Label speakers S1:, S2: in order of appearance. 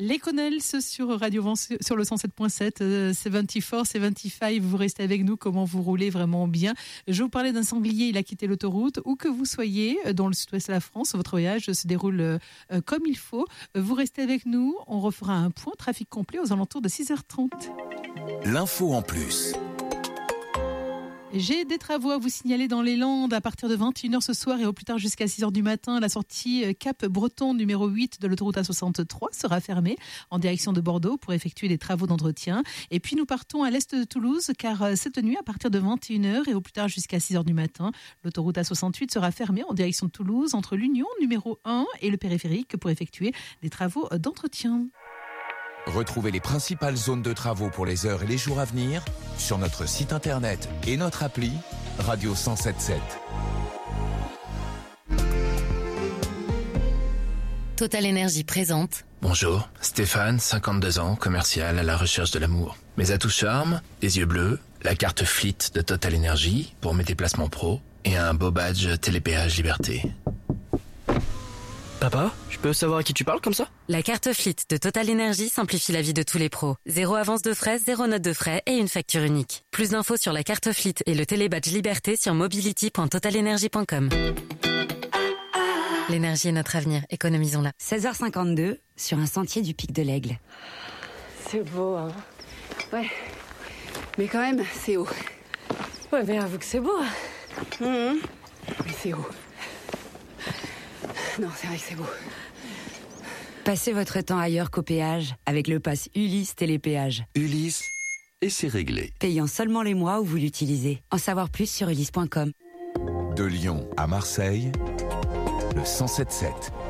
S1: Les Connells sur Radio Vent sur le 107.7, 74, 75, vous restez avec nous, comment vous roulez vraiment bien. Je vous parlais d'un sanglier, il a quitté l'autoroute. Où que vous soyez, dans le sud-ouest de la France, votre voyage se déroule comme il faut. Vous restez avec nous, on refera un point trafic complet aux alentours de 6h30.
S2: L'info en plus.
S1: J'ai des travaux à vous signaler dans les Landes à partir de 21h ce soir et au plus tard jusqu'à 6h du matin. La sortie Cap-Breton numéro 8 de l'autoroute A63 sera fermée en direction de Bordeaux pour effectuer des travaux d'entretien. Et puis nous partons à l'est de Toulouse car cette nuit à partir de 21h et au plus tard jusqu'à 6h du matin, l'autoroute A68 sera fermée en direction de Toulouse entre l'Union numéro 1 et le périphérique pour effectuer des travaux d'entretien.
S2: Retrouvez les principales zones de travaux pour les heures et les jours à venir sur notre site internet et notre appli Radio 1077.
S3: Total Énergie présente.
S4: Bonjour, Stéphane, 52 ans, commercial à la recherche de l'amour. Mes atouts charme, les yeux bleus, la carte Fleet de Total Énergie pour mes déplacements pro et un beau badge Télépéage Liberté.
S5: Papa, je peux savoir à qui tu parles comme ça ?
S3: La carte Fleet de Total Énergie simplifie la vie de tous les pros. 0 avance de frais, 0 note de frais et une facture unique. Plus d'infos sur la carte Fleet et le télébadge Liberté sur mobility.totalenergie.com. L'énergie est notre avenir, économisons-la.
S6: 16h52 sur un sentier du Pic de l'Aigle.
S7: C'est beau, hein. Ouais. Mais quand même, c'est haut.
S8: Ouais, mais avoue que c'est beau.
S7: Mais c'est haut. Non, c'est vrai que c'est beau.
S6: Passez votre temps ailleurs qu'au péage avec le pass Ulysse Télépéage.
S9: Ulysse, et c'est réglé.
S6: Payant seulement les mois où vous l'utilisez. En savoir plus sur ulysse.com.
S2: De Lyon à Marseille, le 1077.